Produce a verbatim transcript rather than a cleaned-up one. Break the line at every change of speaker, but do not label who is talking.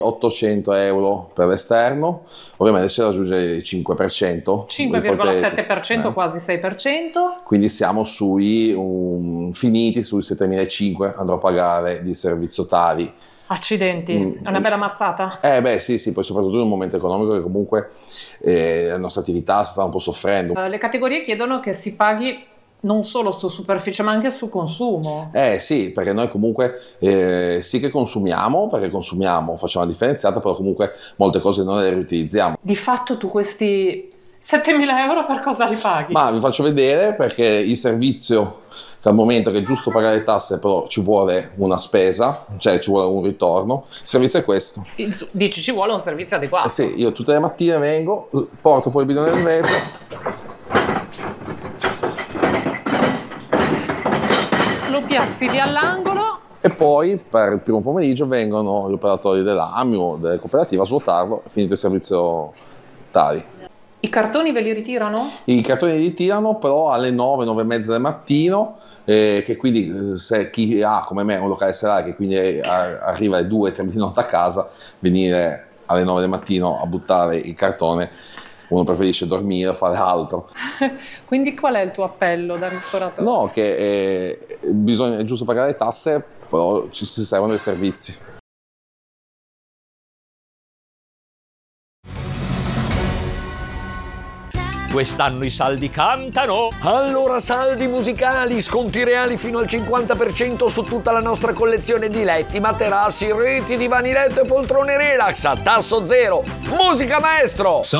ottocento euro per l'esterno, ovviamente si raggiunge il cinque per cento.
cinque virgola sette per cento, eh. quasi sei per cento.
Quindi siamo sui, um, finiti sui settemilacinquecento, andrò a pagare di servizio Tari.
Accidenti, mm. è una bella mazzata?
Eh beh sì, sì, poi soprattutto in un momento economico che comunque eh, la nostra attività sta un po' soffrendo.
Uh, le categorie chiedono che si paghi non solo su superficie ma anche su consumo.
Eh sì, perché noi comunque eh, sì che consumiamo, perché consumiamo, facciamo la differenziata, però comunque molte cose noi le riutilizziamo.
Di fatto tu questi settemila euro per cosa li paghi?
Ma vi faccio vedere, perché il servizio, che al momento che è giusto pagare le tasse, però ci vuole una spesa, cioè ci vuole un ritorno, il servizio è questo.
Dici ci vuole un servizio adeguato?
Eh sì, io tutte le mattine vengo, porto fuori il bidone del vetro,
lo piazzi lì all'angolo
e poi per il primo pomeriggio vengono gli operatori dell'A M I o delle cooperative a svuotarlo, finito il servizio Tari.
I cartoni ve li ritirano?
I cartoni li ritirano però alle nove, nove e mezza del mattino, eh, che quindi se chi ha come me un locale serale che quindi a, arriva alle due, tre di notte a casa, venire alle nove del mattino a buttare il cartone, uno preferisce dormire o fare altro.
Quindi qual è il tuo appello da ristoratore?
No, che eh, bisogna, è giusto pagare le tasse, però ci si servono dei servizi.
Quest'anno i saldi cantano!
Allora saldi musicali, sconti reali fino al cinquanta per cento su tutta la nostra collezione di letti, materassi, reti, divani letto e poltrone relax a tasso zero. Musica maestro!